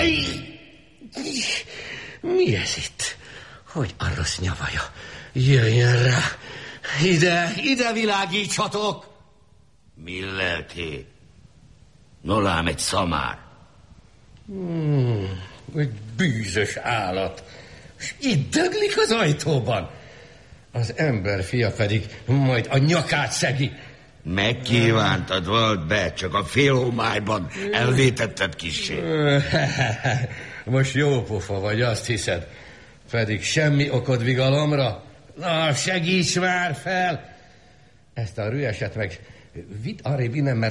Mi ez itt? Hogy a rossz nyavaja? Jöjjön rá! Ide világítsatok! Mi lelké? Nolám egy szamár. Egy bűzös állat. És itt döglik az ajtóban. Az emberfia pedig majd a nyakát szegi. Megkívántad volt be, csak a félhomályban elvétetted kissé. Most jó pofa vagy, azt hiszed. Pedig semmi okod vigalomra. Na, segíts már fel! Ezt a rüeset meg vidd arrébb innen, mert